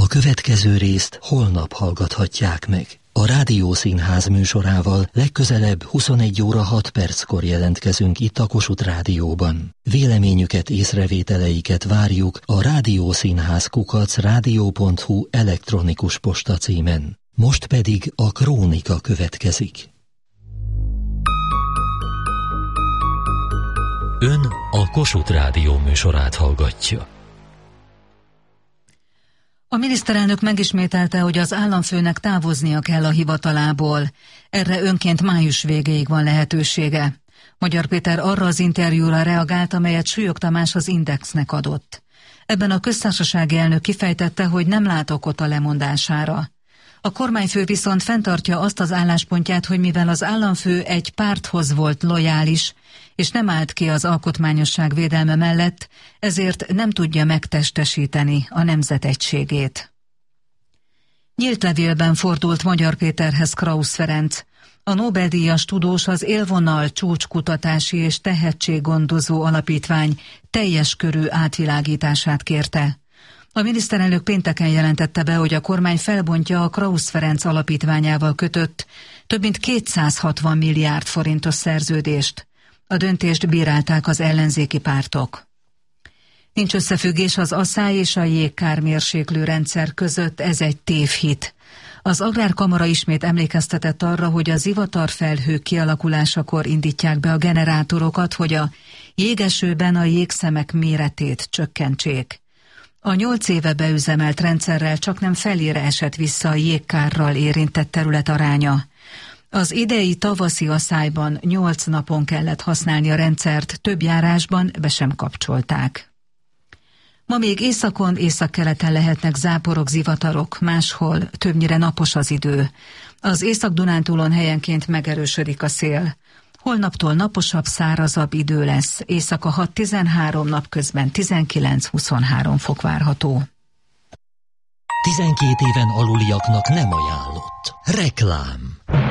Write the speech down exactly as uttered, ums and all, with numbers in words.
következő részt holnap hallgathatják meg. A Rádiószínház műsorával legközelebb huszonegy óra hat perckor jelentkezünk itt a Kossuth Rádióban. Véleményüket, észrevételeiket várjuk a rádiószínház kukac rádió pont hu elektronikus postacímen. Most pedig a krónika következik. Ön a Kossuth Rádió műsorát hallgatja. A miniszterelnök megismételte, hogy az államfőnek távoznia kell a hivatalából. Erre önként május végéig van lehetősége. Magyar Péter arra az interjúra reagált, amelyet Súlyog Tamás az Indexnek adott. Ebben a köztársasági elnök kifejtette, hogy nem lát okot a lemondására. A kormányfő viszont fenntartja azt az álláspontját, hogy mivel az államfő egy párthoz volt lojális, és nem állt ki az alkotmányosság védelme mellett, ezért nem tudja megtestesíteni a nemzet egységét. Nyílt levélben fordult Magyar Péterhez Krausz Ferenc. A Nobel-díjas tudós az Élvonal Csúcskutatási és Tehetséggondozó Alapítvány teljes körű átvilágítását kérte. A miniszterelnök pénteken jelentette be, hogy a kormány felbontja a Krausz Ferenc alapítványával kötött több mint kétszázhatvan milliárd forintos szerződést. A döntést bírálták az ellenzéki pártok. Nincs összefüggés az asszály és a jégkármérséklő rendszer között, ez egy tévhit. Az Agrárkamara ismét emlékeztetett arra, hogy a zivatarfelhő kialakulásakor indítják be a generátorokat, hogy a jégesőben a jégszemek méretét csökkentsék. A nyolc éve beüzemelt rendszerrel csaknem felére esett vissza a jégkárral érintett terület aránya. Az idei tavaszi asszályban nyolc napon kellett használni a rendszert, több járásban be sem kapcsolták. Ma még északon, északkeleten lehetnek záporok, zivatarok, máshol többnyire napos az idő. Az Észak-Dunántúlon helyenként megerősödik a szél. Holnaptól naposabb, szárazabb idő lesz, éjszaka hat tizenhárom, napközben tizenkilenc-huszonhárom fok várható. tizenkét éven aluliaknak nem ajánlott. Reklám.